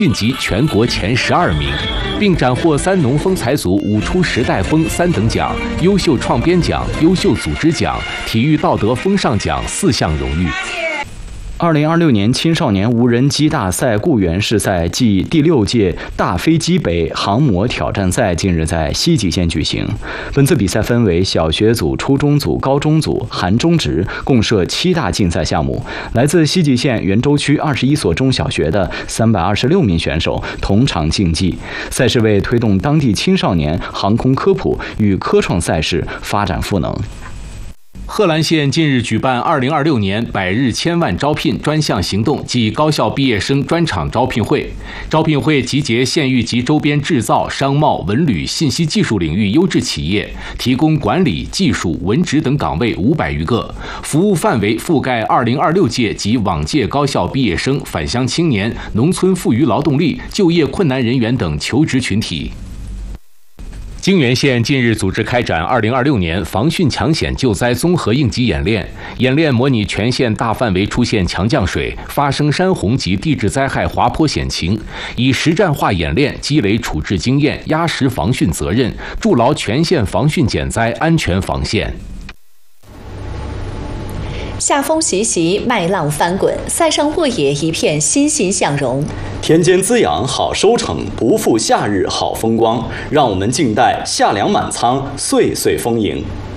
晋级全国前12名，并斩获3农风采组5出时代风3等奖、优秀创编奖、优秀组织奖、体育道德风尚奖4项荣誉。 2026年青少年无人机大赛固原市赛暨第6届大飞机杯航模挑战赛近日在西极县举行。本次比赛分为小学组、初中组、高中组、含中职，共设7大竞赛项目。来自西极县元州区21所中小学的326名选手同场竞技。赛事为推动当地青少年航空科普与科创赛事发展赋能。 贺兰县近日举办2026年百日千万招聘专项行动暨高校毕业生专场招聘会。招聘会集结县域及周边制造、商贸、文旅、信息技术领域优质企业，提供管理、技术、文职等岗位500余个，服务范围覆盖2026届及往届高校毕业生、返乡青年、农村富余劳动力、就业困难人员等求职群体。泾源县近日组织开展2026年防汛抢险救灾综合应急演练，演练模拟全县大范围出现强降水、发生山洪及地质灾害滑坡险情，以实战化演练积累处置经验，压实防汛责任，筑牢全县防汛减灾安全防线。 夏风习习，麦浪翻滚，塞上沃野一片欣欣向荣。 田间滋养好收成，不负夏日好风光。让我们静待夏粮满仓，岁岁丰盈。